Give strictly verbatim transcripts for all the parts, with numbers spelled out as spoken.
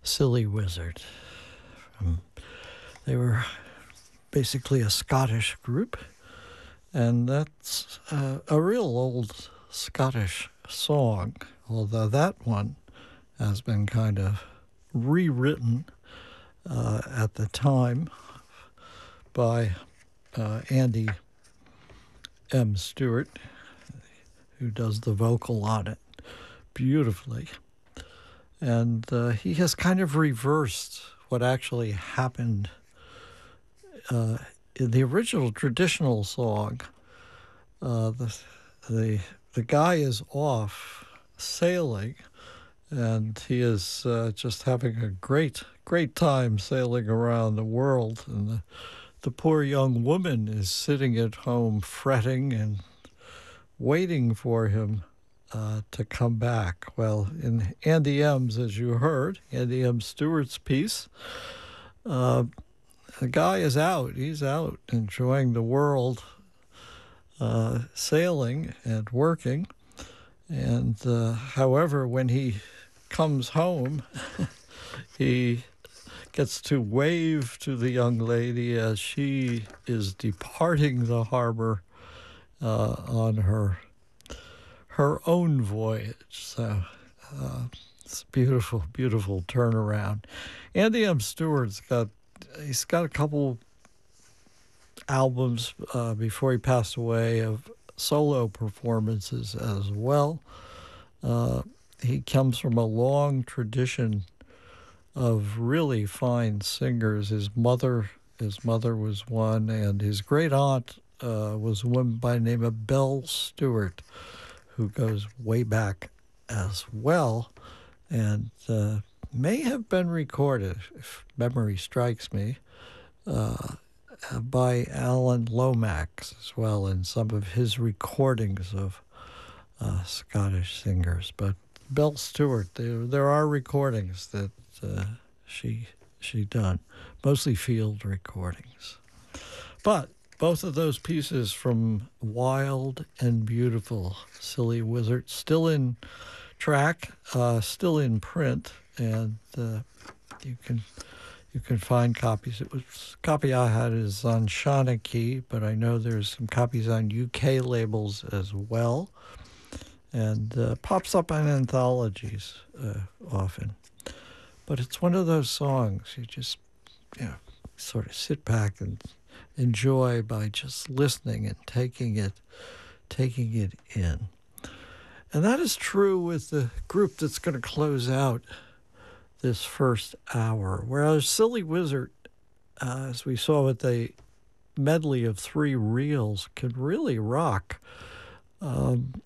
Silly Wizard. Um, they were basically a Scottish group, and that's uh, a real old Scottish song, although that one has been kind of rewritten uh, at the time by uh, Andy M. Stewart, who does the vocal on it beautifully. And uh, he has kind of reversed what actually happened uh, in the original traditional song. Uh, the, the, the guy is off sailing, and he is uh, just having a great, great time sailing around the world. And the, the poor young woman is sitting at home fretting and waiting for him uh, to come back. Well, in Andy M's, as you heard, Andy M. Stewart's piece, uh, the guy is out. He's out enjoying the world, uh, sailing and working. And uh, however, when he comes home, he gets to wave to the young lady as she is departing the harbor uh, on her her own voyage. So uh, it's a beautiful, beautiful turnaround. Andy M. Stewart's got he's got a couple albums uh, before he passed away of solo performances as well. Uh, he comes from a long tradition of really fine singers. His mother, his mother was one, and his great aunt uh, was a woman by the name of Belle Stewart, who goes way back as well, and uh, may have been recorded, if memory strikes me, uh, by Alan Lomax as well in some of his recordings of uh, Scottish singers. But Belle Stewart, there, there are recordings that uh, she she done, mostly field recordings. But both of those pieces from Wild and Beautiful, Silly Wizard, still in track, uh, still in print, and uh, you can you can find copies. It was copy I had is on Shanachie, but I know there's some copies on U K labels as well, and uh, pops up on anthologies uh, often. But it's one of those songs you just you know sort of sit back and enjoy by just listening and taking it taking it in. And that is true with the group that's going to close out this first hour. Whereas Silly Wizard, uh, as we saw with the medley of three reels, could really rock. Um,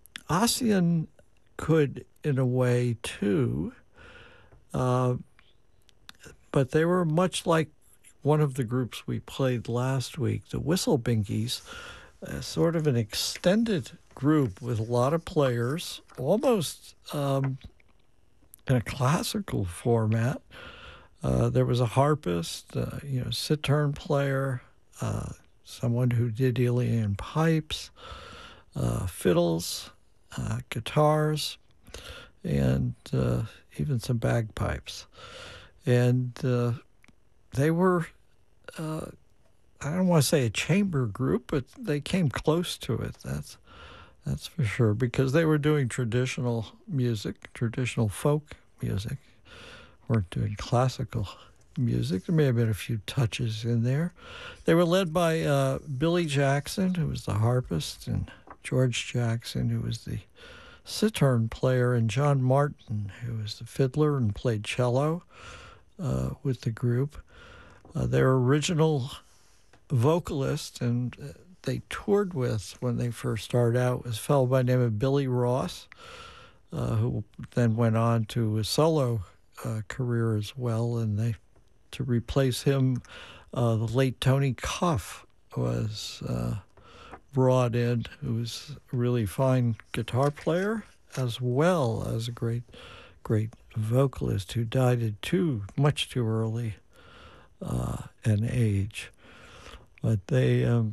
Ossian could in a way too, uh, but they were much like one of the groups we played last week, the Whistle Binkies, uh, sort of an extended group with a lot of players, almost um, in a classical format. Uh, there was a harpist, uh, you know, sitar player, uh, someone who did Ilian pipes, uh, fiddles, uh, guitars, and uh, even some bagpipes. And uh, they were, uh, I don't want to say a chamber group, but they came close to it. That's that's for sure, because they were doing traditional music, traditional folk music. Weren't doing classical music. There may have been a few touches in there. They were led by uh, Billy Jackson, who was the harpist, and George Jackson, who was the sitar player, and John Martin, who was the fiddler and played cello uh, with the group. Uh, their original vocalist, and uh, they toured with when they first started out, was a fellow by the name of Billy Ross, uh, who then went on to a solo uh, career as well. And they, to replace him, uh, the late Tony Cuff was uh, brought in, who was a really fine guitar player as well as a great, great vocalist, who died at too much too early uh, an age. But they, um,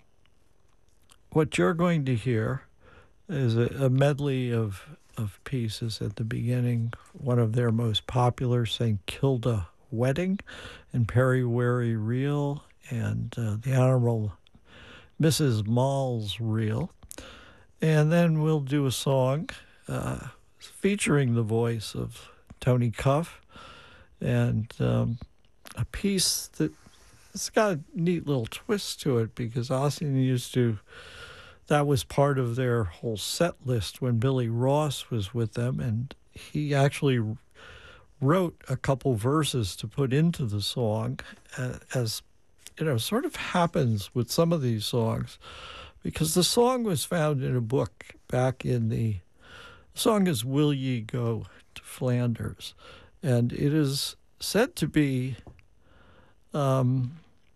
what you're going to hear is a, a medley of, of pieces. At the beginning one of their most popular, Saint Kilda Wedding, and Perry Wary Reel, and uh, the Honorable Missus Moll's Reel. And then we'll do a song uh, featuring the voice of Tony Cuff, and um, a piece that it's got a neat little twist to it, because Ossian used to, that was part of their whole set list when Billy Ross was with them, and he actually wrote a couple verses to put into the song, uh, as you know, sort of happens with some of these songs, because the song was found in a book back in the, the song is Will Ye Go to Flanders, and it is said to be um,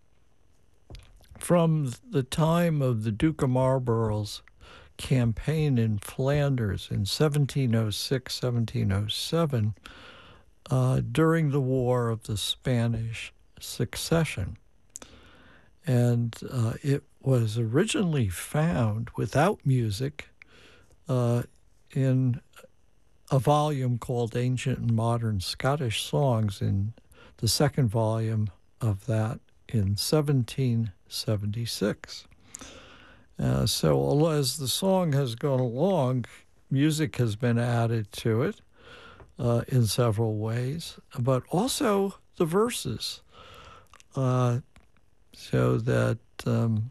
from the time of the Duke of Marlborough's campaign in Flanders in seventeen oh six, seventeen oh seven, uh, during the War of the Spanish Succession. And uh, it was originally found without music uh, in a volume called Ancient and Modern Scottish Songs, in the second volume of that in seventeen seventy-six. Uh, so as the song has gone along, music has been added to it uh, in several ways, but also the verses. Uh, so that um,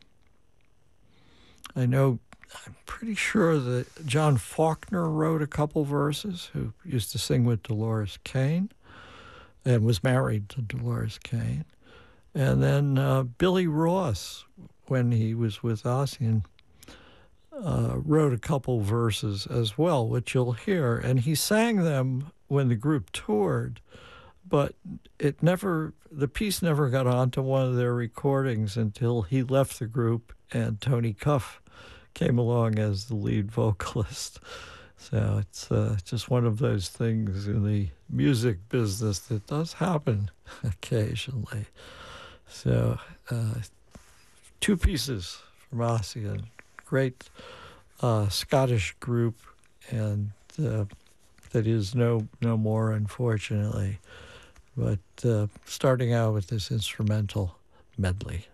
I know, I'm pretty sure that John Faulkner wrote a couple verses, who used to sing with Dolores Kane and was married to Dolores Kane. And then uh, Billy Ross, when he was with Ossian, uh, wrote a couple verses as well, which you'll hear. And he sang them when the group toured, but it never, the piece never got onto one of their recordings until he left the group and Tony Cuff came along as the lead vocalist. So it's uh, just one of those things in the music business that does happen occasionally. So uh, two pieces from Ossian, great uh, Scottish group, and uh, that is no no more, unfortunately. But uh, starting out with this instrumental medley.